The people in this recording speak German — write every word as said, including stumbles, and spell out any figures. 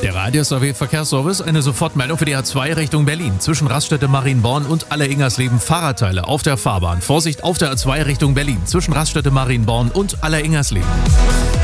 Der Radius A W Verkehrsservice, eine Sofortmeldung für die A zwei Richtung Berlin. Zwischen Raststätte Marienborn und Aller-Ingersleben Fahrradteile auf der Fahrbahn. Vorsicht auf der A zwei Richtung Berlin. Zwischen Raststätte Marienborn und Aller-Ingersleben.